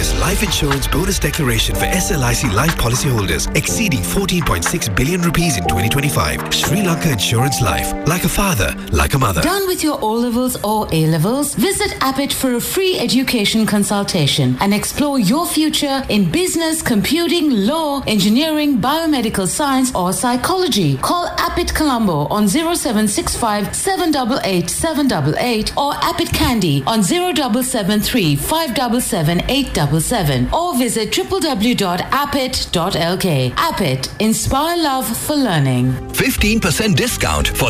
largest life insurance bonus declaration for SLIC life policyholders, exceeding 14.6 billion rupees in 2025. Sri Lanka Insurance Life. Like a father, like a mother. Done with your O-levels or A-levels? Visit Appit for a free education consultation and explore your future in business, computing, law, engineering, biomedical science or psychology. Call Appit Colombo on 0765 788 788 or Appit Candy on 0773 577 877 or visit www.appit.lk. Appit, inspire love for learning. 15% discount for